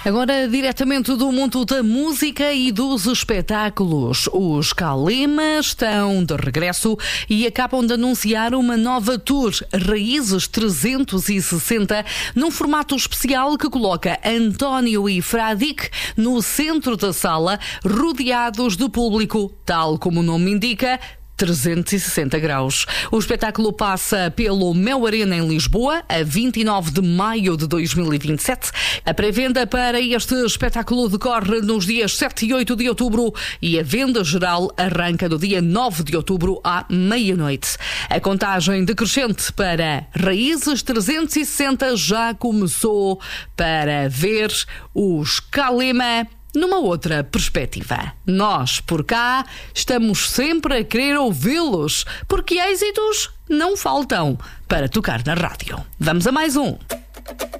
Agora, diretamente do mundo da música e dos espetáculos, os Kalema estão de regresso e acabam de anunciar uma nova tour, Raízes 360, num formato especial que coloca António e Fradique no centro da sala, rodeados de público, tal como o nome indica, 360 graus. O espetáculo passa pelo Mel Arena em Lisboa, a 29 de maio de 2027. A pré-venda para este espetáculo decorre nos dias 7 e 8 de outubro e a venda geral arranca do dia 9 de outubro à meia-noite. A contagem decrescente para Raízes 360 já começou para ver os Kalema numa outra perspectiva. Nós, por cá, estamos sempre a querer ouvi-los, porque êxitos não faltam para tocar na rádio. Vamos a mais um.